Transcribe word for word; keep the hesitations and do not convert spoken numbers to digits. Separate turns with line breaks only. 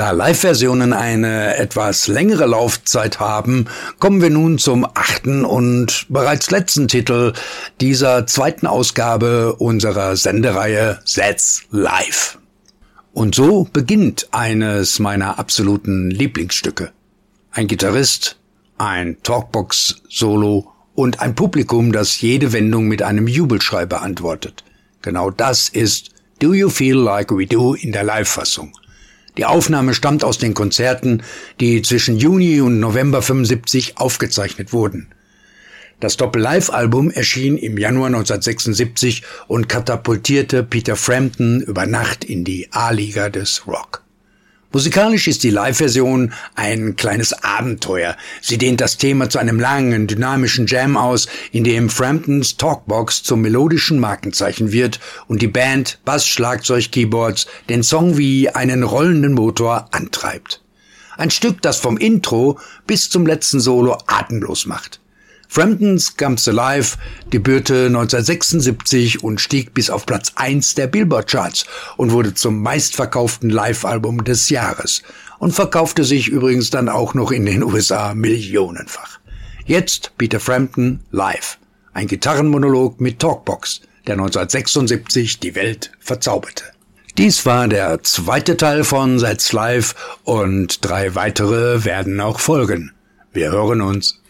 Da Live-Versionen eine etwas längere Laufzeit haben, kommen wir nun zum achten und bereits letzten Titel dieser zweiten Ausgabe unserer Sendereihe That's Live. Und so beginnt eines meiner absoluten Lieblingsstücke. Ein Gitarrist, ein Talkbox-Solo und ein Publikum, das jede Wendung mit einem Jubelschrei beantwortet. Genau das ist Do You Feel Like We Do in der Live-Fassung. Die Aufnahme stammt aus den Konzerten, die zwischen Juni und November fünfundsiebzig aufgezeichnet wurden. Das Doppel-Live-Album erschien im Januar neunzehnhundertsechsundsiebzig und katapultierte Peter Frampton über Nacht in die A-Liga des Rock. Musikalisch ist die Live-Version ein kleines Abenteuer. Sie dehnt das Thema zu einem langen, dynamischen Jam aus, in dem Framptons Talkbox zum melodischen Markenzeichen wird und die Band, Bass, Schlagzeug, Keyboards den Song wie einen rollenden Motor antreibt. Ein Stück, das vom Intro bis zum letzten Solo atemlos macht. Framptons Comes Alive debütierte neunzehnhundertsechsundsiebzig und stieg bis auf Platz eins der Billboard-Charts und wurde zum meistverkauften Live-Album des Jahres und verkaufte sich übrigens dann auch noch in den U S A millionenfach. Jetzt Peter Frampton live, ein Gitarrenmonolog mit Talkbox, der neunzehnhundertsechsundsiebzig die Welt verzauberte. Dies war der zweite Teil von That's Live und drei weitere werden auch folgen. Wir hören uns.